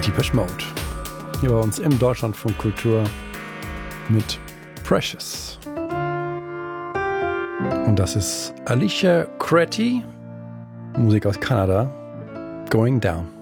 Depeche Mode. Hier bei uns im Deutschlandfunk Kultur mit Precious. Und das ist Alicia Cretty, Musik aus Kanada, Going Down.